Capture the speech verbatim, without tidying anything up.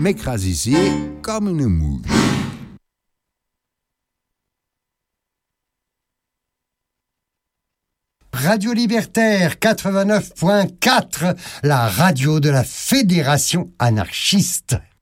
m'écrasissiez comme une mouche. Radio Libertaire quatre-vingt-neuf point quatre, la radio de la Fédération anarchiste.